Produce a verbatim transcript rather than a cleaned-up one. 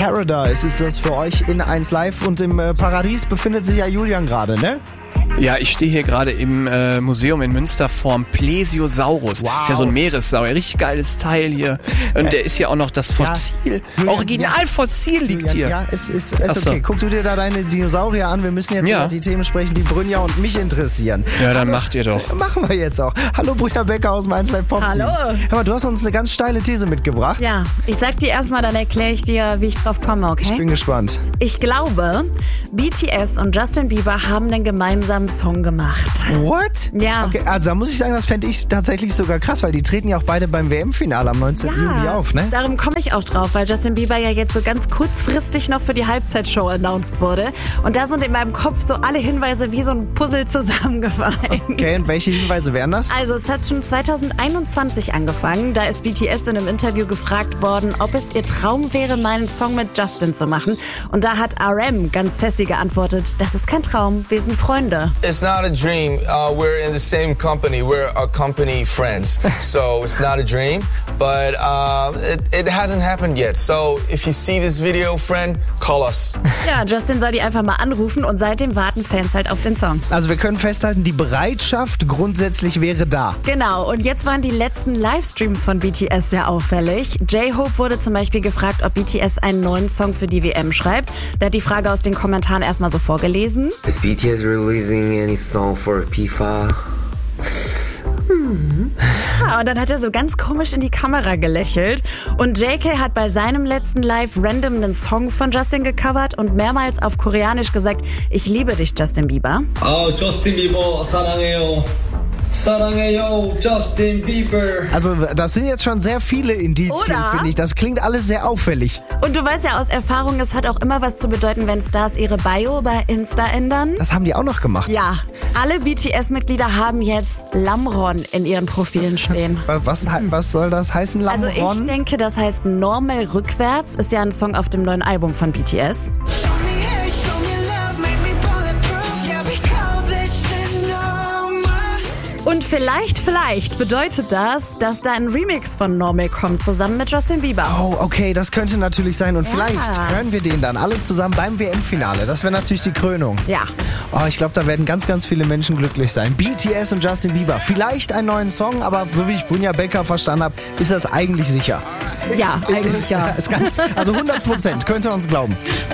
Paradise ist das für euch in eins Live und im äh, Paradies befindet sich ja Julian gerade, ne? Ja, ich stehe hier gerade im äh, Museum in Münster vorm Plesiosaurus. Wow. Ist ja so ein Meeressauer, richtig geiles Teil hier. Und der ist ja auch noch das Fossil. Ja. Originalfossil liegt Julian, hier. Ja, ist, ist, ist Ach so. okay. Guck du dir da deine Dinosaurier an. Wir müssen jetzt Ja. über die Themen sprechen, die Brynja und mich interessieren. Ja, dann macht ihr doch. Machen wir jetzt auch. Hallo Brynja Becker aus dem eins Live Pop Team. Hallo. Hör mal, du hast uns eine ganz steile These mitgebracht. Ja, ich sag dir erstmal, dann erkläre ich dir, wie ich drauf komme, okay? Ich bin gespannt. Ich glaube, B T S und Justin Bieber haben einen gemeinsamen Song gemacht. What? Ja. Okay, also da muss ich sagen, das fände ich tatsächlich sogar krass, weil die treten ja auch beide beim W M-Finale am neunzehnten Juli auf, ne? Darum komme ich auch drauf, weil Justin Bieber ja jetzt so ganz kurzfristig noch für die Halbzeitshow announced wurde. Und da sind in meinem Kopf so alle Hinweise wie so ein Puzzle zusammengefallen. Okay, und welche Hinweise wären das? Also es hat schon zwanzig einundzwanzig angefangen. Da ist B T S in einem Interview gefragt worden, ob es ihr Traum wäre, mal einen Song mit Justin zu machen. Und da hat R M ganz sassy geantwortet, das ist kein Traum, wir sind Freunde. It's not a dream. Uh, we're in the same company. We're a company friends. So it's not a dream, but uh, it, it hasn't happened yet. So if you see this video, friend, call us. Ja, Justin soll die einfach mal anrufen und seitdem warten Fans halt auf den Song. Also wir können festhalten, die Bereitschaft grundsätzlich wäre da. Genau, und jetzt waren die letzten Livestreams von B T S sehr auffällig. J-Hope wurde zum Beispiel gefragt, ob B T S einen neuen Song für die W M schreibt. Der hat die Frage aus den Kommentaren erstmal so vorgelesen. Is B T S releasing any song for FIFA? Ja, und dann hat er so ganz komisch in die Kamera gelächelt. Und J K hat bei seinem letzten Live random einen Song von Justin gecovert und mehrmals auf Koreanisch gesagt, ich liebe dich, Justin Bieber. Oh, Justin Bieber, 사랑해요. 사랑해요, Justin Bieber. Also das sind jetzt schon sehr viele Indizien, Oder? finde ich. Das klingt alles sehr auffällig. Und du weißt ja aus Erfahrung, es hat auch immer was zu bedeuten, wenn Stars ihre Bio bei Insta ändern. Das haben die auch noch gemacht. Ja, alle B T S-Mitglieder haben jetzt Lamron in ihren Profilen stehen. Was, was soll das heißen, Also Lamron? ich denke, das heißt Normal rückwärts. Ist ja ein Song auf dem neuen Album von B T S. Und vielleicht, vielleicht bedeutet das, dass da ein Remix von Normal kommt, zusammen mit Justin Bieber. Oh, okay, das könnte natürlich sein. Und Ja. vielleicht hören wir den dann alle zusammen beim W M-Finale. Das wäre natürlich die Krönung. Ja. Oh, ich glaube, da werden ganz, ganz viele Menschen glücklich sein. B T S und Justin Bieber. Vielleicht einen neuen Song, aber so wie ich Brynja Becker verstanden habe, ist das eigentlich sicher. Ja, eigentlich ja. Ist ganz, also hundert Prozent, könnt ihr uns glauben.